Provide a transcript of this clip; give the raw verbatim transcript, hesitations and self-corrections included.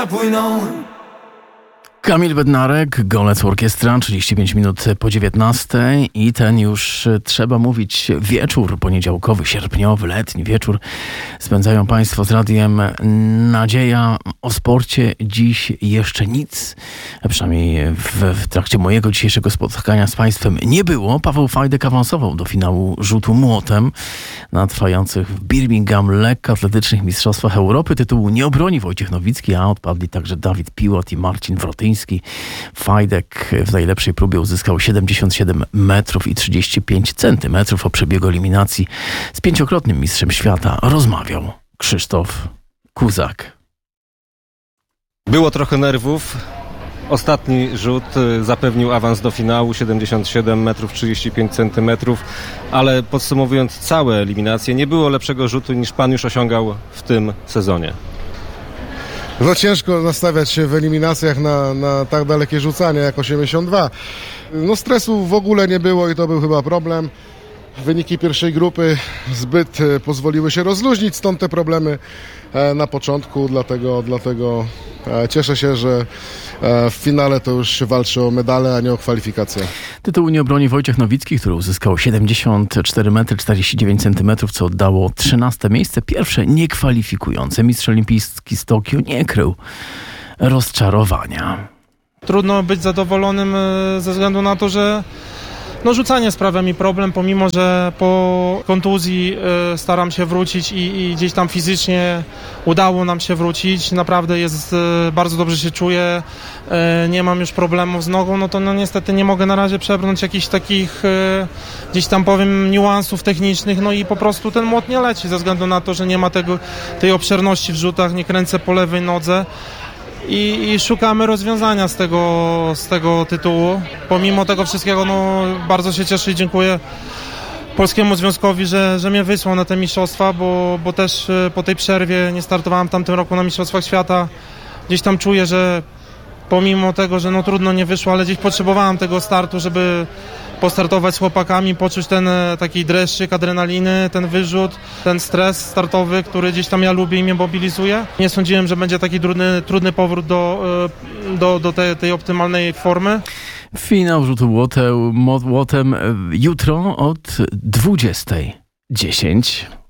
płyną. Kamil Bednarek, Golec Orkiestra, trzydzieści pięć minut po dziewiętnastej i ten już, trzeba mówić, wieczór poniedziałkowy, sierpniowy, letni wieczór spędzają Państwo z Radiem Nadzieja. O sporcie dziś jeszcze nic, przynajmniej w, w trakcie mojego dzisiejszego spotkania z Państwem nie było. Paweł Fajdek awansował do finału rzutu młotem na trwających w Birmingham lekkoatletycznych Mistrzostwach Europy. Tytułu nie obroni Wojciech Nowicki, a odpadli także Dawid Piłot i Marcin Wrotyński. Fajdek w najlepszej próbie uzyskał siedemdziesiąt siedem metrów i trzydzieści pięć centymetrów. O przebiegu eliminacji z pięciokrotnym mistrzem świata rozmawiał Krzysztof Kuzak. Było trochę nerwów. Ostatni rzut zapewnił awans do finału, siedemdziesiąt siedem metrów trzydzieści pięć centymetrów, ale podsumowując całe eliminacje, nie było lepszego rzutu niż pan już osiągał w tym sezonie. No ciężko nastawiać się w eliminacjach na, na tak dalekie rzucanie jak osiemdziesiąt dwa. No stresu w ogóle nie było i to był chyba problem. Wyniki pierwszej grupy zbyt pozwoliły się rozluźnić, stąd te problemy na początku, dlatego, dlatego cieszę się, że w finale to już się walczy o medale, a nie o kwalifikacje. Tytułu nie obroni Wojciech Nowicki, który uzyskał siedemdziesiąt cztery metry czterdzieści dziewięć centymetrów, co oddało trzynaste miejsce. Pierwsze niekwalifikujące. Mistrz olimpijski z Tokio nie krył rozczarowania. Trudno być zadowolonym ze względu na to, że no, rzucanie sprawia mi problem, pomimo że po kontuzji y, staram się wrócić i, i gdzieś tam fizycznie udało nam się wrócić. Naprawdę jest, y, bardzo dobrze się czuję, y, nie mam już problemów z nogą, no to no, niestety nie mogę na razie przebrnąć jakichś takich y, gdzieś tam powiem niuansów technicznych, no i po prostu ten młot nie leci ze względu na to, że nie ma tego, tej obszerności w rzutach, nie kręcę po lewej nodze. I, I szukamy rozwiązania z tego, z tego tytułu. Pomimo tego wszystkiego, no, bardzo się cieszę i dziękuję Polskiemu Związkowi, że, że mnie wysłał na te mistrzostwa, bo, bo też po tej przerwie nie startowałem w tamtym roku na Mistrzostwach Świata. Gdzieś tam czuję, że pomimo tego, że no trudno nie wyszło, ale gdzieś potrzebowałem tego startu, żeby postartować z chłopakami, poczuć ten taki dreszczyk adrenaliny, ten wyrzut, ten stres startowy, który gdzieś tam ja lubię i mnie mobilizuje. Nie sądziłem, że będzie taki trudny, trudny powrót do, do, do tej, tej optymalnej formy. Finał rzutu młotem, młotem jutro od dwudziestej dziesięć.